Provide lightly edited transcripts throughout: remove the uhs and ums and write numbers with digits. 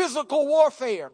physical warfare.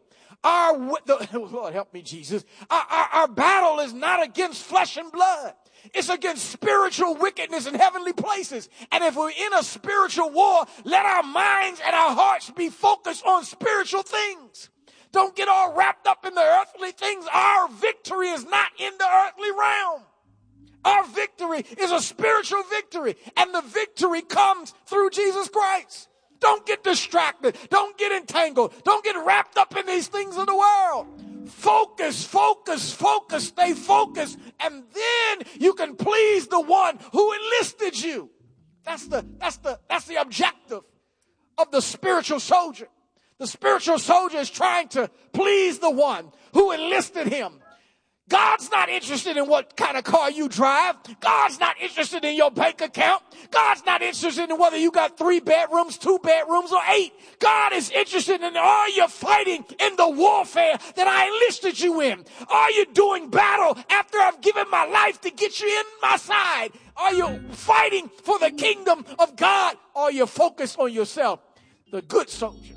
Lord help me, Jesus. Our battle is not against flesh and blood. It's against spiritual wickedness in heavenly places. And if we're in a spiritual war, let our minds and our hearts be focused on spiritual things. Don't get all wrapped up in the earthly things. Our victory is not in the earthly realm. Our victory is a spiritual victory, and the victory comes through Jesus Christ. Don't get distracted. Don't get entangled. Don't get wrapped up in these things of the world. Focus, focus, focus, stay focused, and then you can please the one who enlisted you. That's the objective of the spiritual soldier. The spiritual soldier is trying to please the one who enlisted him. God's not interested in what kind of car you drive. God's not interested in your bank account. God's not interested in whether you got 3 bedrooms, 2 bedrooms, or 8. God is interested in, are you fighting in the warfare that I enlisted you in? Are you doing battle after I've given my life to get you in my side? Are you fighting for the kingdom of God? Or are you focused on yourself? The good soldier.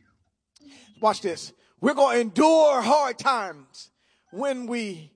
Watch this. We're going to endure hard times when we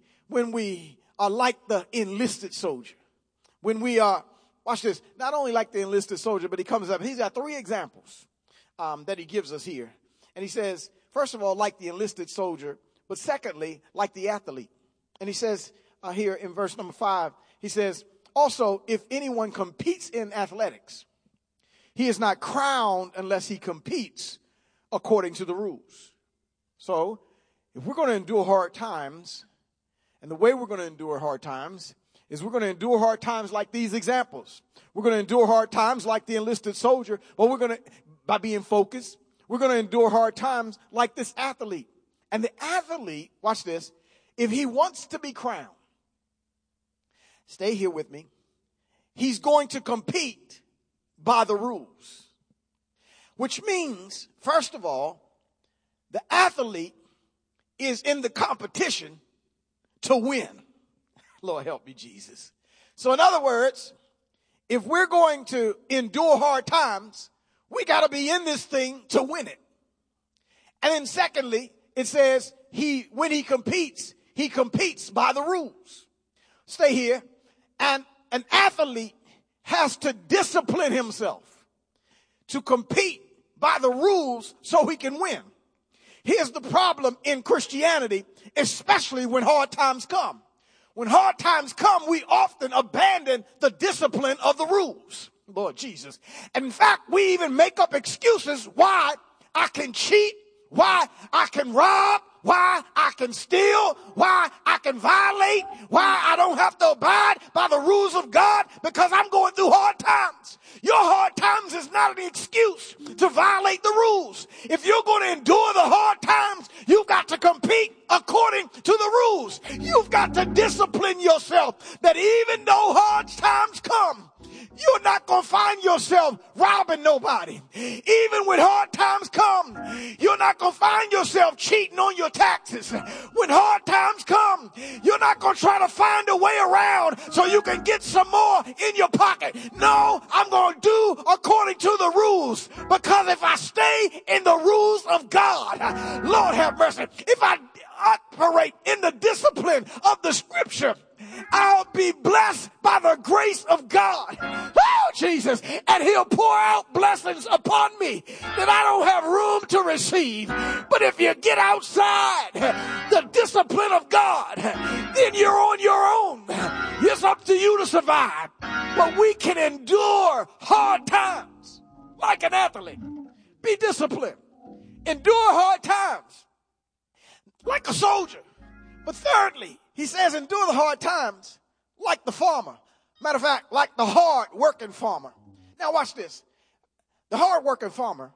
are like the enlisted soldier. When we are, watch this, not only like the enlisted soldier, but he comes up, he's got 3 examples that he gives us here. And he says, first of all, like the enlisted soldier, but secondly, like the athlete. And he says here in verse number 5, he says, also, if anyone competes in athletics, he is not crowned unless he competes according to the rules. So, if we're going to endure hard times, and the way we're going to endure hard times is we're going to endure hard times like these examples. We're going to endure hard times like the enlisted soldier, but by being focused, we're going to endure hard times like this athlete. And the athlete, watch this, if he wants to be crowned, stay here with me, he's going to compete by the rules. Which means, first of all, the athlete is in the competition to win. Lord help me, Jesus. So in other words, if we're going to endure hard times, we got to be in this thing to win it. And then secondly, it says when he competes by the rules. Stay here. And an athlete has to discipline himself to compete by the rules so he can win. Here's the problem in Christianity, especially when hard times come. When hard times come, we often abandon the discipline of the rules. Lord Jesus. And in fact, we even make up excuses why I can cheat, why I can rob, why I can steal, why I can violate, why I don't have to abide by the rules of God, because I'm going through hard times. Your hard times is not an excuse to violate the rules. If you're going to endure the hard times, you've got to compete according to the rules. You've got to discipline yourself that even though hard times come, you're not going to find yourself robbing nobody. Even when hard times come, you're not going to find yourself cheating on your taxes. When hard times come, you're not going to try to find a way around so you can get some more in your pocket. No, I'm going to do according to the rules, because if I stay in the rules of God, Lord have mercy, if I operate in the discipline of the scripture, I'll be blessed by the grace of God. Oh, Jesus. And he'll pour out blessings upon me that I don't have room to receive. But if you get outside the discipline of God, then you're on your own. It's up to you to survive. But we can endure hard times like an athlete. Be disciplined. Endure hard times like a soldier. But thirdly, he says endure the hard times like the farmer. Matter of fact, like the hard-working farmer. Now watch this. The hard-working farmer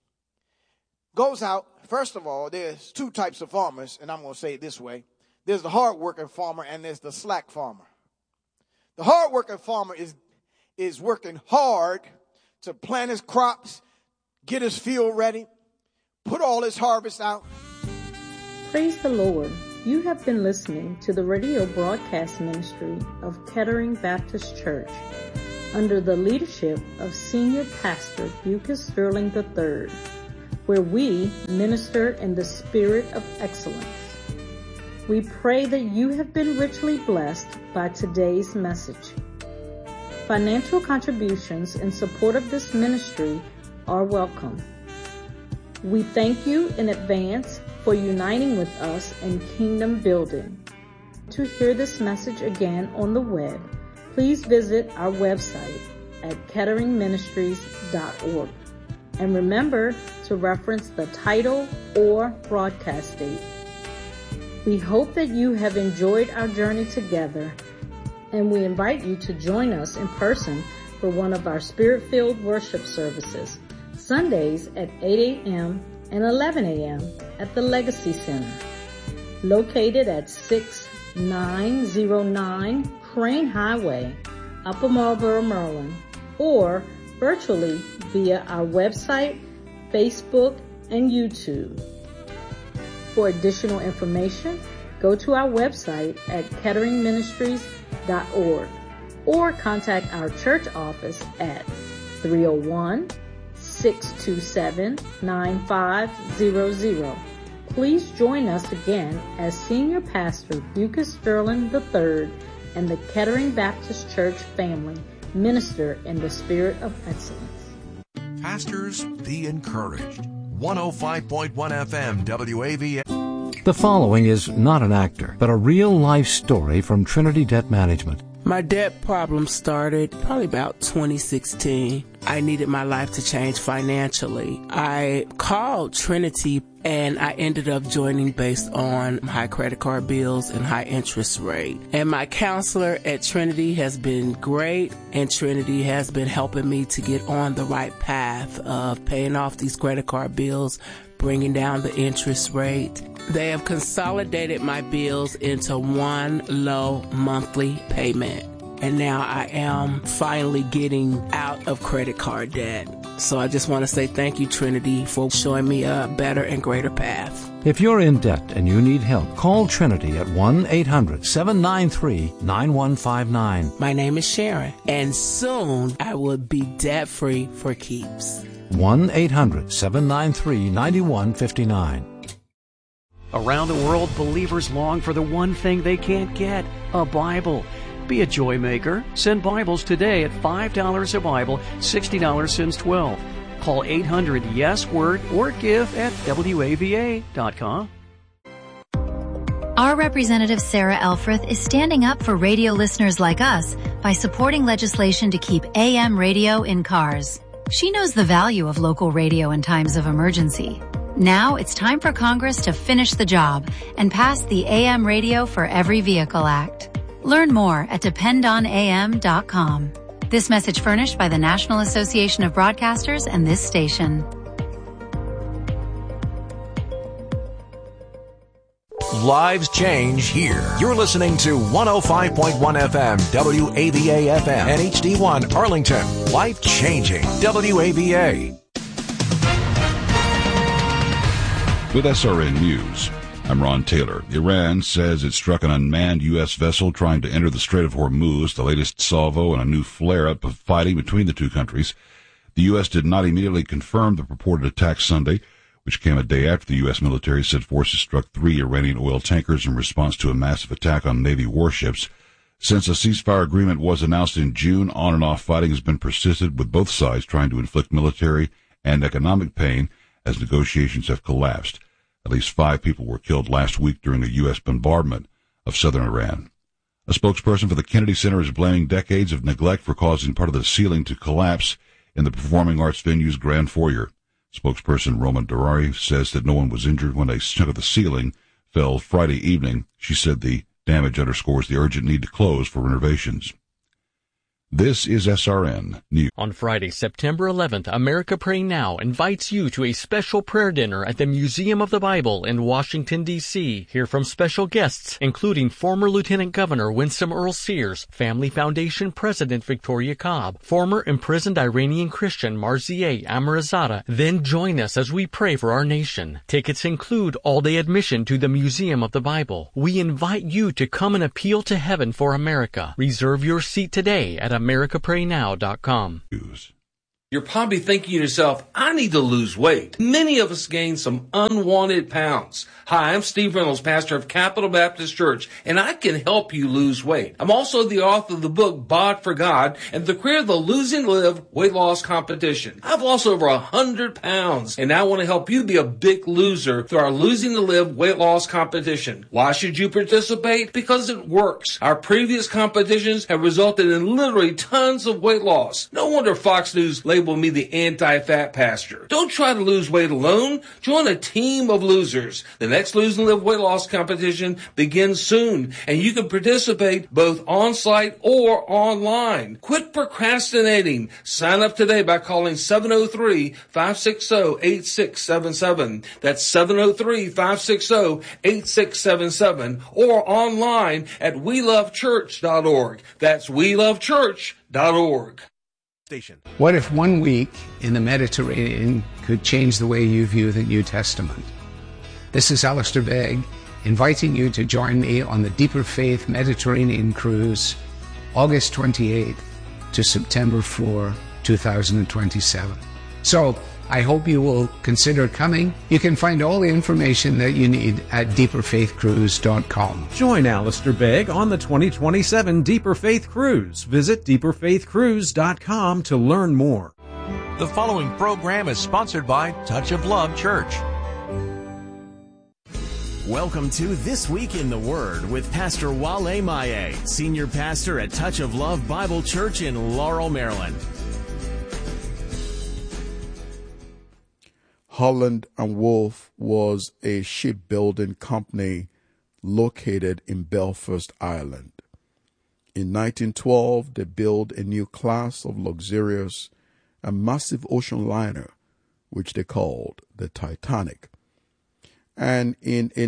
goes out. First of all, there's 2 types of farmers, and I'm going to say it this way. There's the hard-working farmer and there's the slack farmer. The hard-working farmer is working hard to plant his crops, get his field ready, put all his harvest out. Praise the Lord. You have been listening to the radio broadcast ministry of Kettering Baptist Church under the leadership of Senior Pastor Bucas Sterling III. where we minister in the spirit of excellence. We pray that you have been richly blessed by today's message. Financial contributions in support of this ministry are welcome. We thank you in advance for uniting with us in kingdom building. To hear this message again on the web, please visit our website at ketteringministries.org. And remember to reference the title or broadcast date. We hope that you have enjoyed our journey together, and we invite you to join us in person for one of our Spirit-filled worship services, Sundays at 8 a.m. and 11 a.m. at the Legacy Center, located at 6909 Crane Highway, Upper Marlboro, Maryland, or virtually via our website, Facebook, and YouTube. For additional information, go to our website at ketteringministries.org or contact our church office at 301-627-9500. Please join us again as Senior Pastor Bucas Sterling III and the Kettering Baptist Church family minister in the spirit of excellence. Pastors, be encouraged. 105.1 FM WAVA. The following is not an actor, but a real-life story from Trinity Debt Management. My debt problem started probably about 2016. I needed my life to change financially. I called Trinity and I ended up joining based on high credit card bills and high interest rate. And my counselor at Trinity has been great, and Trinity has been helping me to get on the right path of paying off these credit card bills, bringing down the interest rate. They have consolidated my bills into one low monthly payment. And now I am finally getting out of credit card debt. So I just want to say thank you, Trinity, for showing me a better and greater path. If you're in debt and you need help, call Trinity at 1-800-793-9159. My name is Sharon, and soon I will be debt-free for keeps. 1-800-793-9159. Around the world, believers long for the one thing they can't get, a Bible. Be a joy maker. Send Bibles today at $5 a Bible, $60 since 12. Call 800-YES-WORD or give at WAVA.com. Our representative Sarah Elfreth is standing up for radio listeners like us by supporting legislation to keep AM radio in cars. She knows the value of local radio in times of emergency. Now it's time for Congress to finish the job and pass the AM Radio for Every Vehicle Act. Learn more at dependonam.com. This message furnished by the National Association of Broadcasters and this station. Lives change here. You're listening to 105.1 FM WAVA FM and HD1 Arlington. Life changing WAVA. With SRN News, I'm Ron Taylor. Iran says it struck an unmanned U.S. vessel trying to enter the Strait of Hormuz, the latest salvo in a new flare-up of fighting between the two countries. The U.S. did not immediately confirm the purported attack Sunday, which came a day after the U.S. military said forces struck 3 Iranian oil tankers in response to a massive attack on Navy warships. Since a ceasefire agreement was announced in June, on-and-off fighting has been persisted, with both sides trying to inflict military and economic pain as negotiations have collapsed. At least 5 people were killed last week during a U.S. bombardment of southern Iran. A spokesperson for the Kennedy Center is blaming decades of neglect for causing part of the ceiling to collapse in the performing arts venue's grand foyer. Spokesperson Roman Durari says that no one was injured when a chunk of the ceiling fell Friday evening. She said the damage underscores the urgent need to close for renovations. This is SRN News. On Friday, September 11th, America Pray Now invites you to a special prayer dinner at the Museum of the Bible in Washington, D.C. Hear from special guests, including former Lieutenant Governor Winsome Earl Sears, Family Foundation President Victoria Cobb, former imprisoned Iranian Christian Marzieh Amirzadeh. Then join us as we pray for our nation. Tickets include all-day admission to the Museum of the Bible. We invite you to come and appeal to heaven for America. Reserve your seat today at AmericaPrayNow.com. You're probably thinking to yourself, I need to lose weight. Many of us gain some unwanted pounds. Hi, I'm Steve Reynolds, pastor of Capital Baptist Church, and I can help you lose weight. I'm also the author of the book, Bod for God, and the creator of the Losing to Live weight loss competition. I've lost over 100 pounds, and I want to help you be a big loser through our Losing to Live weight loss competition. Why should you participate? Because it works. Our previous competitions have resulted in literally tons of weight loss. No wonder Fox News labeled me the anti-fat pastor. Don't try to lose weight alone. Join a team of losers. The next Lose and Live weight loss competition begins soon, and you can participate both on-site or online. Quit procrastinating. Sign up today by calling 703-560-8677. That's 703-560-8677, or online at welovechurch.org. That's welovechurch.org. What if 1 week in the Mediterranean could change the way you view the New Testament? This is Alistair Begg, inviting you to join me on the Deeper Faith Mediterranean Cruise, August 28th to September 4, 2027. So, I hope you will consider coming. You can find all the information that you need at deeperfaithcruise.com. Join Alistair Begg on the 2027 Deeper Faith Cruise. Visit deeperfaithcruise.com to learn more. The following program is sponsored by Touch of Love Church. Welcome to This Week in the Word with Pastor Wale Maye, Senior Pastor at Touch of Love Bible Church in Laurel, Maryland. Holland and Wolff was a shipbuilding company located in Belfast, Ireland. In 1912, they built a new class of luxurious and massive ocean liner, which they called the Titanic. And in a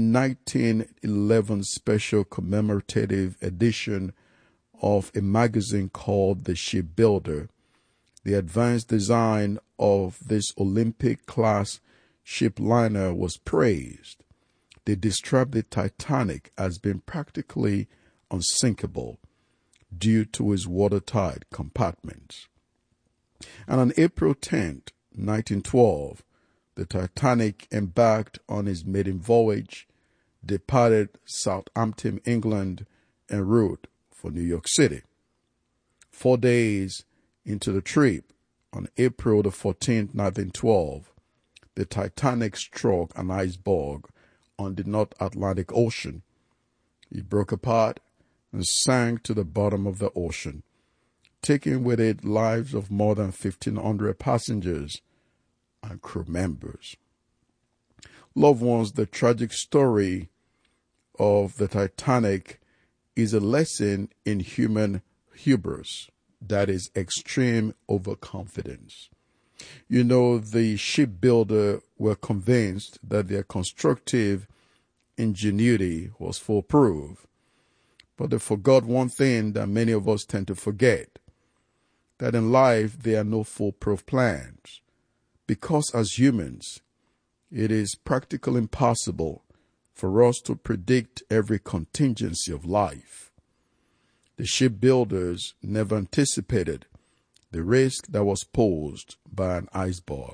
1911 special commemorative edition of a magazine called The Shipbuilder, the advanced design of this Olympic-class ship liner was praised. They described the Titanic as being practically unsinkable due to its watertight compartments. And on April 10, 1912, the Titanic embarked on its maiden voyage, departed Southampton, England, en route for New York City. 4 days into the trip, on April the 14th, 1912, the Titanic struck an iceberg on the North Atlantic Ocean. It broke apart and sank to the bottom of the ocean, taking with it lives of more than 1,500 passengers and crew members. Loved ones, the tragic story of the Titanic is a lesson in human hubris, that is extreme overconfidence. You know, the shipbuilder were convinced that their constructive ingenuity was foolproof, but they forgot one thing that many of us tend to forget, that in life there are no foolproof plans, because as humans, it is practically impossible for us to predict every contingency of life. The shipbuilders never anticipated the risk that was posed by an iceberg.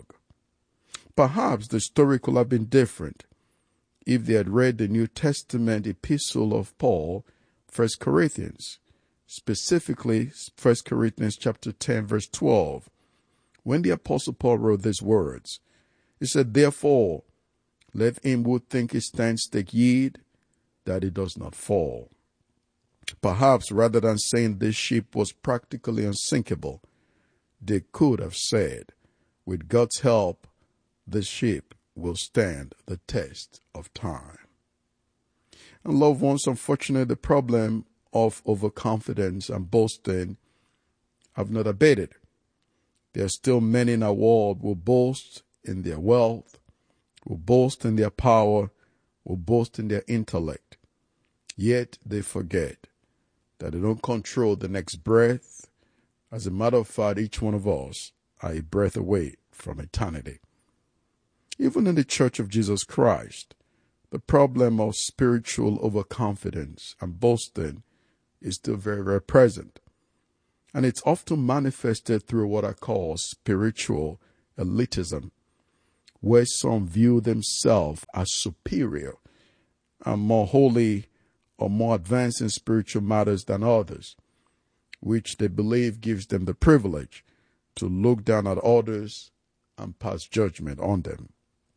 Perhaps the story could have been different if they had read the New Testament epistle of Paul, 1 Corinthians, specifically 1 Corinthians chapter 10, verse 12. When the Apostle Paul wrote these words, he said, "Therefore, let him who think he stands take heed that he does not fall." Perhaps rather than saying this ship was practically unsinkable, they could have said, with God's help, this ship will stand the test of time. And loved ones, unfortunately, the problem of overconfidence and boasting have not abated. There are still many in our world who boast in their wealth, will boast in their power, will boast in their intellect. Yet they forget that they don't control the next breath. As a matter of fact, each one of us are a breath away from eternity. Even in the Church of Jesus Christ, the problem of spiritual overconfidence and boasting is still very, very present. And it's often manifested through what I call spiritual elitism, where some view themselves as superior and more holy or more advanced in spiritual matters than others, which they believe gives them the privilege to look down at others and pass judgment on them.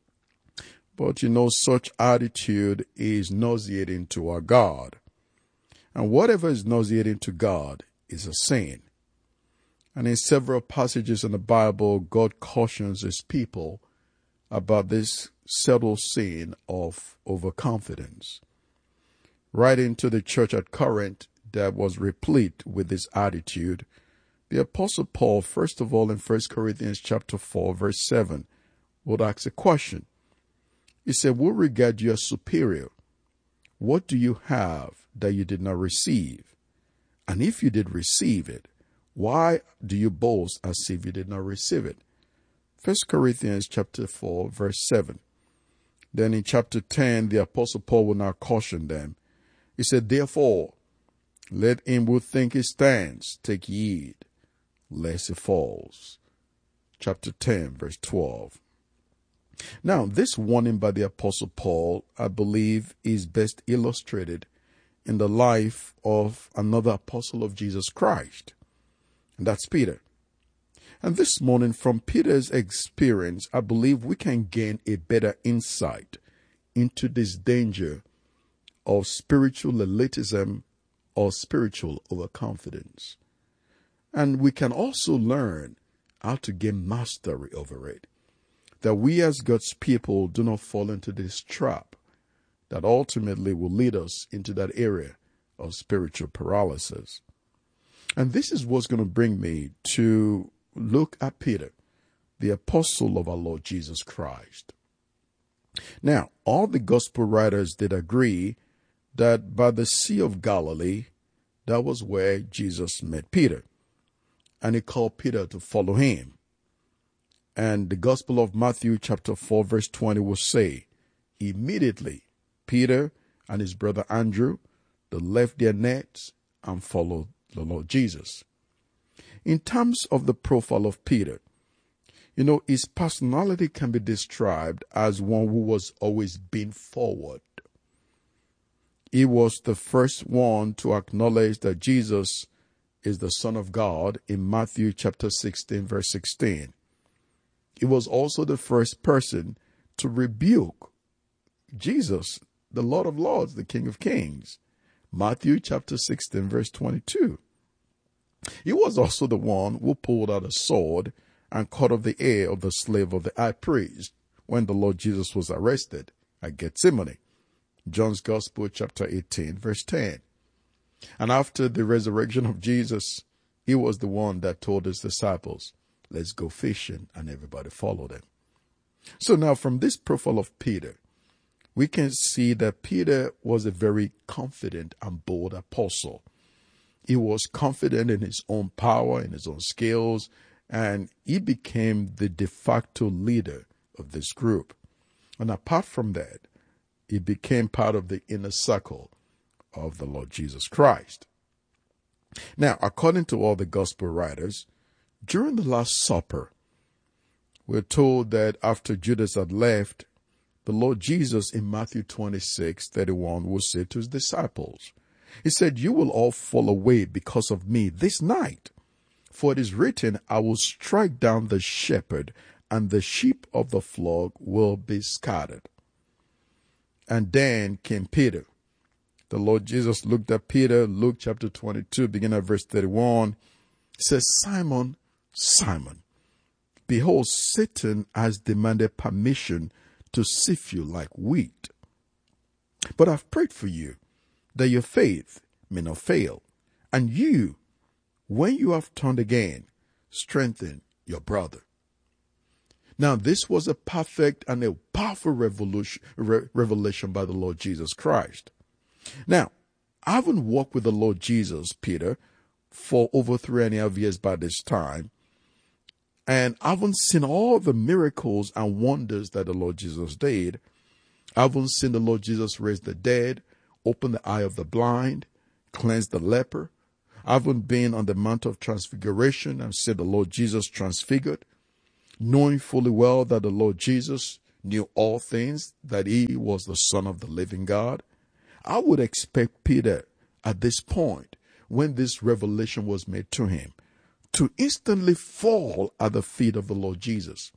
But such attitude is nauseating to our God. And whatever is nauseating to God is a sin. And in several passages in the Bible, God cautions his people about this subtle sin of overconfidence. Writing to the church at Corinth that was replete with this attitude, the Apostle Paul, first of all in 1 Corinthians chapter 4, verse 7, would ask a question. He said, "We regard you as superior. What do you have that you did not receive? And if you did receive it, why do you boast as if you did not receive it?" 1 Corinthians chapter 4, verse 7. Then in chapter 10, the Apostle Paul will now caution them. He said, "Therefore, let him who think he stands take heed, lest he falls." Chapter 10, verse 12. Now, this warning by the Apostle Paul, I believe, is best illustrated in the life of another apostle of Jesus Christ, and that's Peter. And this morning, from Peter's experience, I believe we can gain a better insight into this danger of spiritual elitism or spiritual overconfidence. And we can also learn how to gain mastery over it, that we as God's people do not fall into this trap that ultimately will lead us into that area of spiritual paralysis. And this is what's going to bring me to look at Peter, the apostle of our Lord Jesus Christ. Now, all the gospel writers did agree that by the Sea of Galilee, that was where Jesus met Peter, and he called Peter to follow him. And the Gospel of Matthew chapter 4 verse 20 will say, immediately Peter and his brother Andrew, they left their nets and followed the Lord Jesus. In terms of the profile of Peter, his personality can be described as one who was always being forward. He was the first one to acknowledge that Jesus is the Son of God in Matthew chapter 16 verse 16. He was also the first person to rebuke Jesus, the Lord of Lords, the King of Kings. Matthew chapter 16 verse 22. He was also the one who pulled out a sword and cut off the ear of the slave of the high priest when the Lord Jesus was arrested at Gethsemane. John's Gospel chapter 18 verse 10. And after the resurrection of Jesus, he was the one that told his disciples, let's go fishing, and everybody followed him. So now from this profile of Peter, we can see that Peter was a very confident and bold apostle. He was confident in his own power, in his own skills, and he became the de facto leader of this group. And apart from that, he became part of the inner circle of the Lord Jesus Christ. Now, according to all the gospel writers, during the Last Supper, we're told that after Judas had left, the Lord Jesus in Matthew 26:31 will say to his disciples, he said, "You will all fall away because of me this night. For it is written, I will strike down the shepherd, and the sheep of the flock will be scattered." And then came Peter. The Lord Jesus looked at Peter, Luke chapter 22, beginning at verse 31, says, "Simon, Simon, behold, Satan has demanded permission to sift you like wheat. But I've prayed for you, that your faith may not fail. And you, when you have turned again, strengthen your brother." Now, this was a perfect and a powerful revelation by the Lord Jesus Christ. Now, I haven't walked with the Lord Jesus, Peter, for over 3.5 years by this time, and I haven't seen all the miracles and wonders that the Lord Jesus did. I haven't seen the Lord Jesus raise the dead, open the eye of the blind, cleanse the leper. I haven't been on the Mount of Transfiguration and said the Lord Jesus transfigured, knowing fully well that the Lord Jesus knew all things, that he was the Son of the living God. I would expect Peter at this point, when this revelation was made to him, to instantly fall at the feet of the Lord Jesus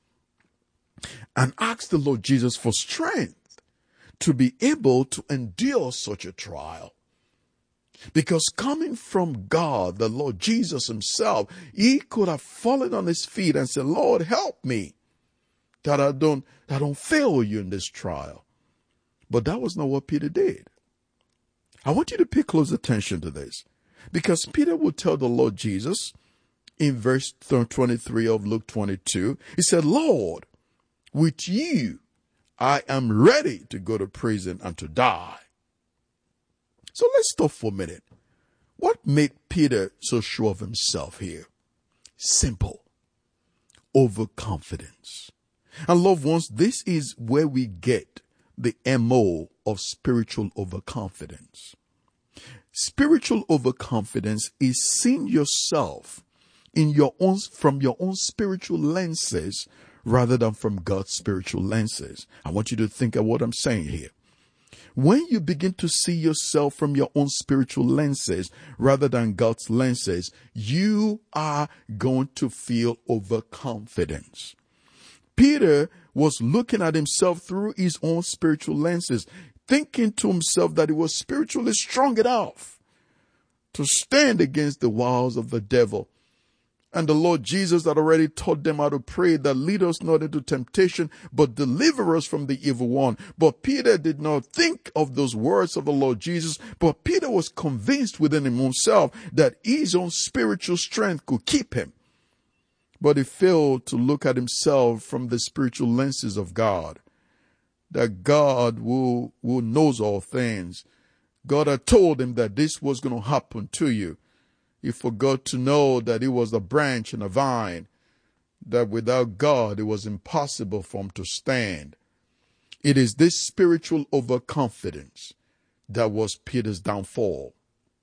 and ask the Lord Jesus for strength to be able to endure such a trial. Because coming from God, the Lord Jesus himself, he could have fallen on his feet and said, Lord, help me that I don't fail you in this trial. But that was not what Peter did. I want you to pay close attention to this, because Peter would tell the Lord Jesus in verse 23 of Luke 22, he said, Lord, with you I am ready to go to prison and to die. So let's stop for a minute. What made Peter so sure of himself here? Simple. Overconfidence. And loved ones, this is where we get the MO of spiritual overconfidence. Spiritual overconfidence is seeing yourself from your own spiritual lenses rather than from God's spiritual lenses. I want you to think of what I'm saying here. When you begin to see yourself from your own spiritual lenses rather than God's lenses, you are going to feel overconfidence. Peter was looking at himself through his own spiritual lenses, thinking to himself that he was spiritually strong enough to stand against the wiles of the devil. And the Lord Jesus had already taught them how to pray, that lead us not into temptation, but deliver us from the evil one. But Peter did not think of those words of the Lord Jesus, but Peter was convinced within himself that his own spiritual strength could keep him. But he failed to look at himself from the spiritual lenses of God, that God who knows all things. God had told him that this was going to happen to you. He forgot to know that he was a branch and a vine, that without God it was impossible for him to stand. It is this spiritual overconfidence that was Peter's downfall.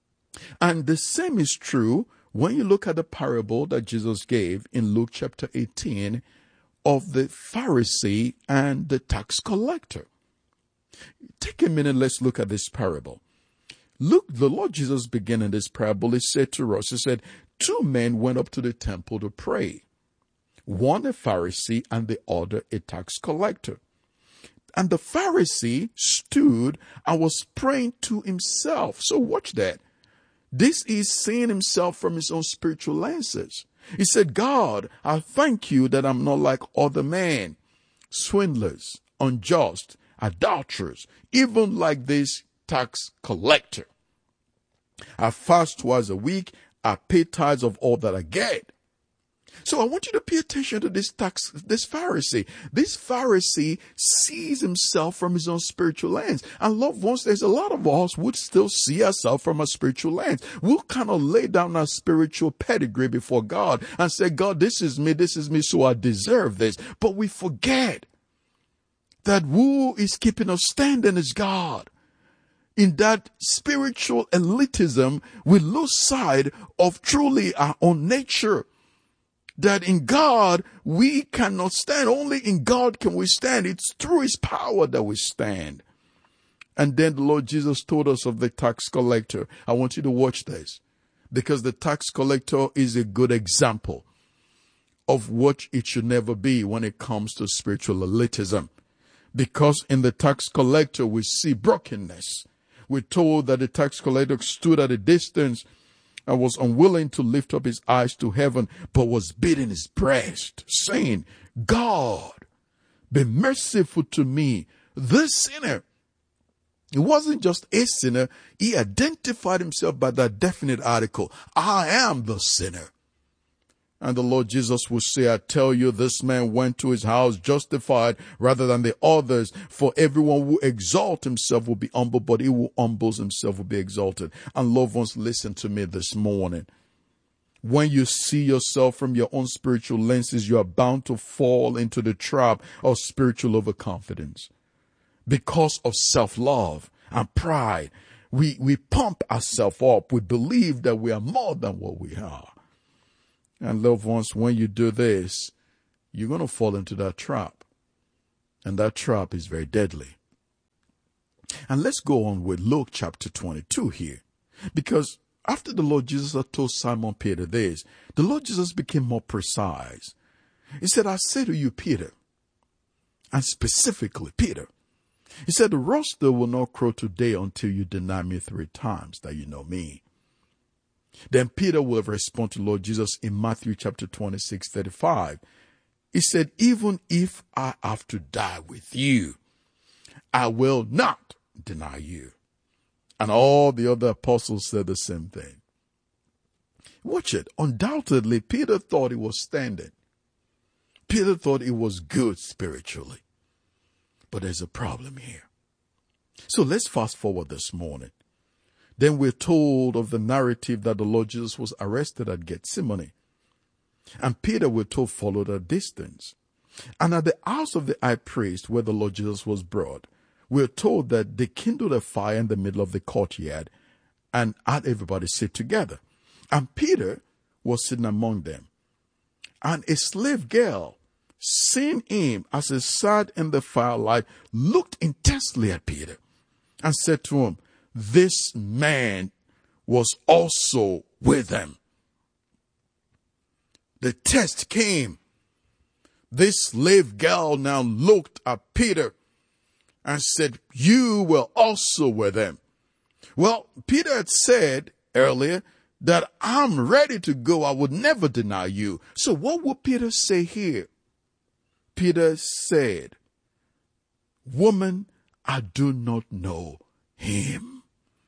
And the same is true when you look at the parable that Jesus gave in Luke chapter 18 of the Pharisee and the tax collector. Take a minute, let's look at this parable. Look, the Lord Jesus began in this parable. He said to us, he said, 2 men went up to the temple to pray. One a Pharisee and the other a tax collector. And the Pharisee stood and was praying to himself. So watch that. This is seeing himself from his own spiritual lenses. He said, God, I thank you that I'm not like other men, swindlers, unjust, adulterers, even like this tax collector. I fast twice a week. I pay tithes of all that I get. So I want you to pay attention to this Pharisee. This Pharisee sees himself from his own spiritual lens. And loved ones, there's a lot of us would still see ourselves from a spiritual lens. We'll kind of lay down our spiritual pedigree before God and say, God, this is me, so I deserve this. But we forget that who is keeping us standing is God. In that spiritual elitism, we lose sight of truly our own nature. That in God, we cannot stand. Only in God can we stand. It's through his power that we stand. And then the Lord Jesus told us of the tax collector. I want you to watch this, because the tax collector is a good example of what it should never be when it comes to spiritual elitism. Because in the tax collector, we see brokenness. We're told that the tax collector stood at a distance and was unwilling to lift up his eyes to heaven, but was beating his breast, saying, God, be merciful to me, the sinner. He wasn't just a sinner. He identified himself by that definite article. I am the sinner. And the Lord Jesus will say, I tell you, this man went to his house justified rather than the others. For everyone who exalts himself will be humble, but he who humbles himself will be exalted. And loved ones, listen to me this morning. When you see yourself from your own spiritual lenses, you are bound to fall into the trap of spiritual overconfidence. Because of self-love and pride, We pump ourselves up. We believe that we are more than what we are. And loved ones, when you do this, you're going to fall into that trap. And that trap is very deadly. And let's go on with Luke chapter 22 here. Because after the Lord Jesus had told Simon Peter this, the Lord Jesus became more precise. He said, I say to you, Peter, and specifically Peter, he said, the rooster will not crow today until you deny me 3 times that you know me. Then Peter will respond to Lord Jesus in Matthew chapter 26:35. He said, even if I have to die with you, I will not deny you. And all the other apostles said the same thing. Watch it. Undoubtedly, Peter thought he was standing. Peter thought he was good spiritually. But there's a problem here. So let's fast forward this morning. Then we're told of the narrative that the Lord Jesus was arrested at Gethsemane. And Peter, we're told, followed at distance. And at the house of the high priest where the Lord Jesus was brought, we're told that they kindled a fire in the middle of the courtyard and had everybody sit together. And Peter was sitting among them. And a slave girl, seeing him as he sat in the firelight, looked intensely at Peter and said to him, this man was also with them. The test came. This slave girl now looked at Peter and said, you were also with them. Well, Peter had said earlier that I'm ready to go. I would never deny you. So what would Peter say here? Peter said, woman, I do not know him.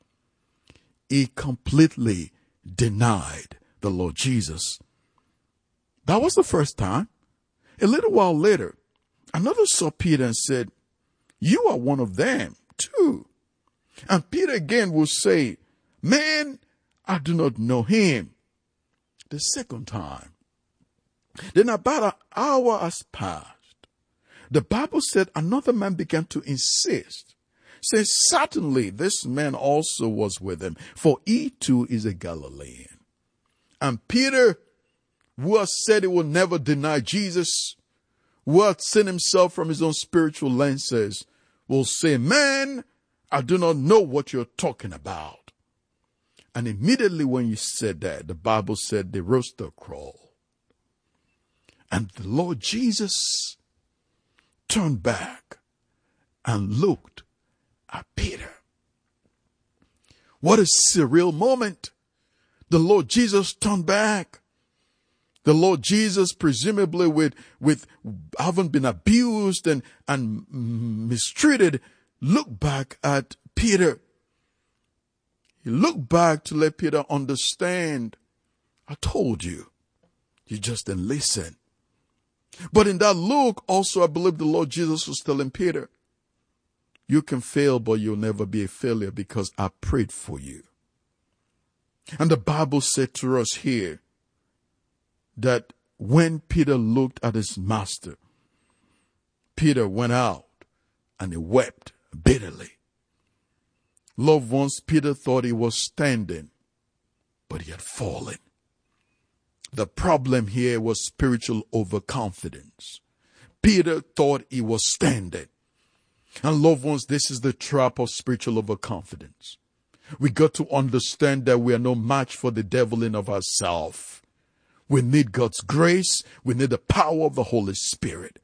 He completely denied the Lord Jesus. That was the first time. A little while later, another saw Peter and said, you are one of them too. And Peter again will say, man, I do not know him. The second time. Then about an hour has passed. The Bible said another man began to insist, saying, certainly this man also was with him, for he too is a Galilean. And Peter, who has said he will never deny Jesus, who has seen himself from his own spiritual lenses, will say, man, I do not know what you're talking about. And immediately when you said that, the Bible said the rooster crowed. And the Lord Jesus turned back and looked at Peter. What a surreal moment. The Lord Jesus turned back. The Lord Jesus, presumably with having been abused and mistreated, looked back at Peter. He looked back to let Peter understand, I told you, you just didn't listen. But in that look, also, I believe the Lord Jesus was telling Peter, you can fail, but you'll never be a failure because I prayed for you. And the Bible said to us here that when Peter looked at his master, Peter went out and he wept bitterly. Loved ones, Peter thought he was standing, but he had fallen. The problem here was spiritual overconfidence. Peter thought he was standing. And loved ones, this is the trap of spiritual overconfidence. We got to understand that we are no match for the devil in of ourselves. We need God's grace. We need the power of the Holy Spirit.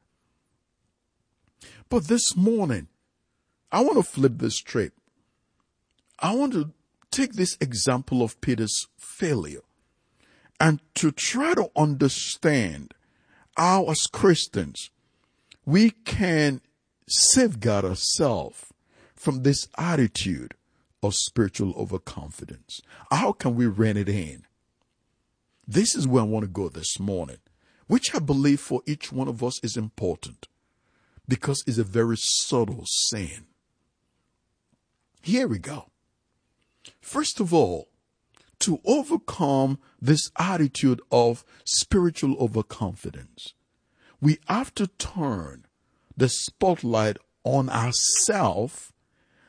But this morning, I want to flip this trip. I want to take this example of Peter's failure and to try to understand how, as Christians, we can safeguard ourselves from this attitude of spiritual overconfidence. How can we rein it in? This is where I want to go this morning, which I believe for each one of us is important because it's a very subtle sin. Here we go. First of all, to overcome this attitude of spiritual overconfidence, we have to turn the spotlight on ourselves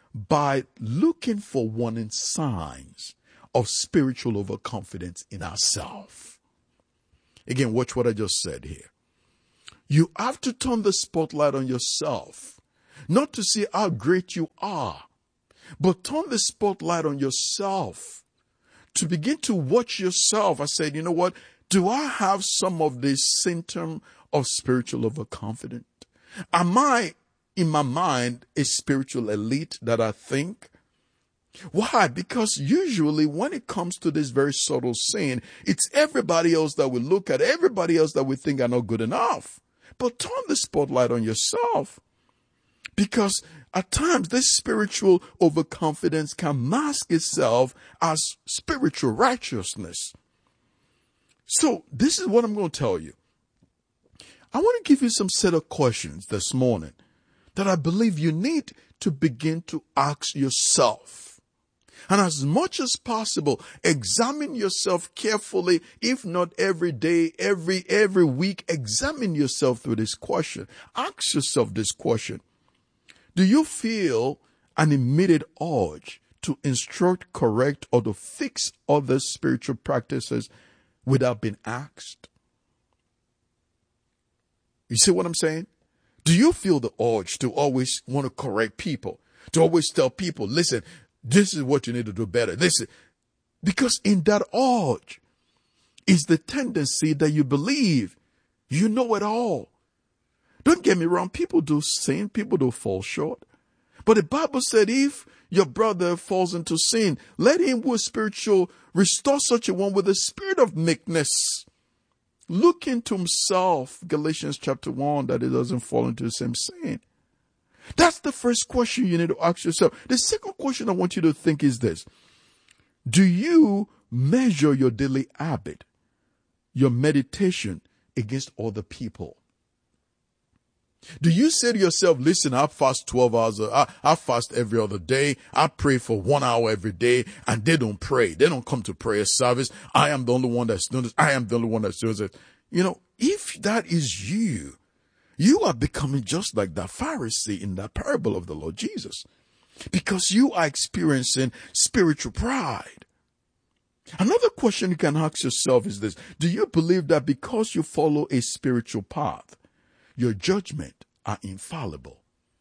by looking for warning signs of spiritual overconfidence in ourselves. Again, watch what I just said here. You have to turn the spotlight on yourself, not to see how great you are, but turn the spotlight on yourself to begin to watch yourself. I said, you know what? Do I have some of this symptom of spiritual overconfidence? Am I, in my mind, a spiritual elite that I think? Why? Because usually when it comes to this very subtle sin, it's everybody else that we look at, everybody else that we think are not good enough. But turn the spotlight on yourself. Because at times this spiritual overconfidence can mask itself as spiritual righteousness. So this is what I'm going to tell you. I want to give you some set of questions this morning that I believe you need to begin to ask yourself. And as much as possible, examine yourself carefully, if not every day, every week. Examine yourself through this question. Ask yourself this question. Do you feel an immediate urge to instruct, correct, or to fix other spiritual practices without being asked? You see what I'm saying? Do you feel the urge to always want to correct people, to always tell people, listen, this is what you need to do better. Listen, because in that urge is the tendency that you believe you know it all. Don't get me wrong. People do sin. People do fall short. But the Bible said if your brother falls into sin, let him who is spiritual restore such a one with a spirit of meekness. Look into himself, Galatians chapter 1, that he doesn't fall into the same sin. That's the first question you need to ask yourself. The second question I want you to think is this. Do you measure your daily habit, your meditation against other people? Do you say to yourself, listen, I fast 12 hours, I fast every other day, I pray for 1 hour every day, and they don't pray. They don't come to prayer service. I am the only one that's doing this. I am the only one that's doing this. You know, if that is you, you are becoming just like that Pharisee in that parable of the Lord Jesus, because you are experiencing spiritual pride. Another question you can ask yourself is this. Do you believe that because you follow a spiritual path, your judgment are infallible?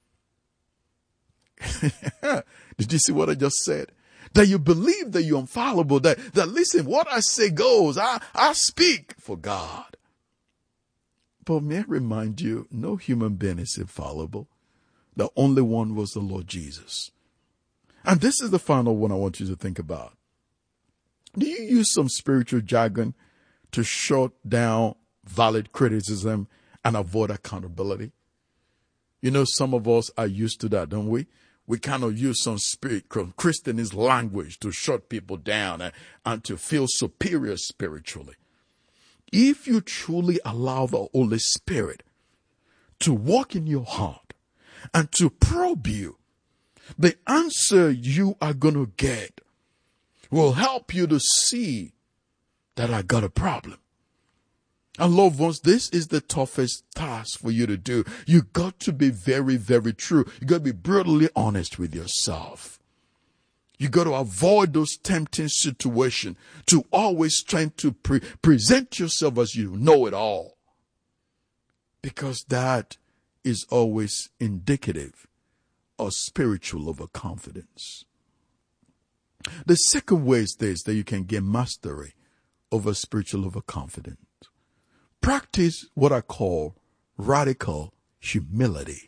Did you see what I just said? That you believe that you're infallible, that listen, what I say goes. I speak for God. But may I remind you, no human being is infallible. The only one was the Lord Jesus. And this is the final one I want you to think about. Do you use some spiritual jargon to shut down valid criticism and avoid accountability? You know, some of us are used to that, don't we? We kind of use some Christianese language to shut people down and to feel superior spiritually. If you truly allow the Holy Spirit to walk in your heart and to probe you, the answer you are going to get will help you to see that I got a problem. And loved ones, this is the toughest task for you to do. You got to be very, very true. You got to be brutally honest with yourself. You got to avoid those tempting situations to always trying to present yourself as you know it all. Because that is always indicative of spiritual overconfidence. The second way is this, that you can get mastery over spiritual overconfidence. Practice what I call radical humility.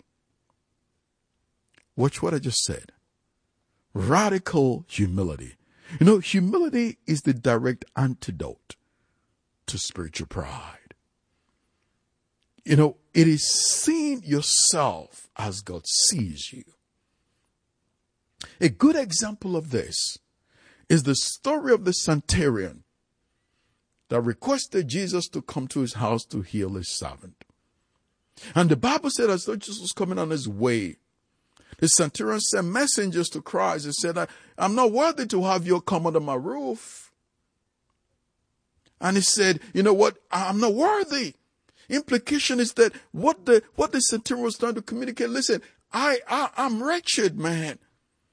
Watch what I just said. Radical humility. You know, humility is the direct antidote to spiritual pride. You know, it is seeing yourself as God sees you. A good example of this is the story of the centurion that requested Jesus to come to his house to heal his servant. And the Bible said as though Jesus was coming on his way, the centurion sent messengers to Christ and said, I'm not worthy to have you come under my roof. And he said, you know what? I'm not worthy. Implication is that what the centurion was trying to communicate, listen, I'm wretched, man.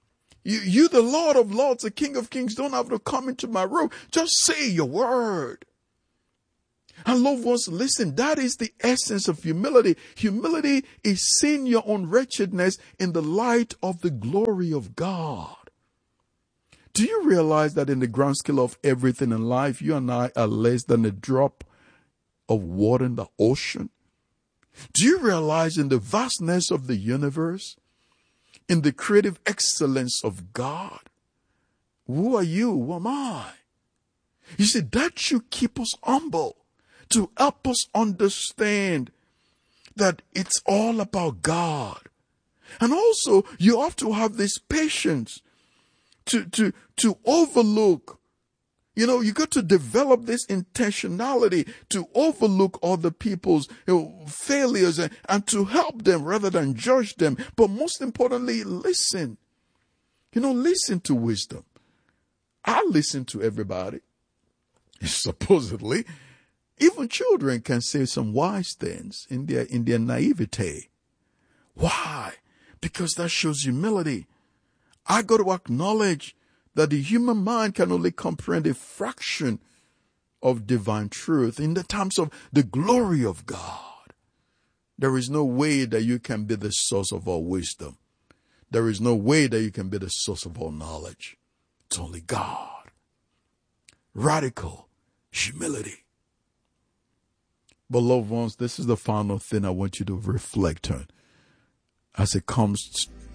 You, the Lord of Lords, the King of Kings, don't have to come into my room. Just say your word. And loved ones, listen, that is the essence of humility. Humility is seeing your own wretchedness in the light of the glory of God. Do you realize that in the grand scale of everything in life, you and I are less than a drop of water in the ocean? Do you realize in the vastness of the universe, in the creative excellence of God, who are you? Who am I? You see, that should keep us humble, to help us understand that it's all about God. And also, you have to have this patience to overlook. You got to develop this intentionality to overlook other people's failures and to help them rather than judge them. But most importantly, listen. Listen to wisdom. I listen to everybody. Supposedly, even children can say some wise things in their naivete. Why? Because that shows humility. I got to acknowledge that the human mind can only comprehend a fraction of divine truth in the terms of the glory of God. There is no way that you can be the source of all wisdom. There is no way that you can be the source of all knowledge. It's only God. Radical humility. But loved ones, this is the final thing I want you to reflect on as it comes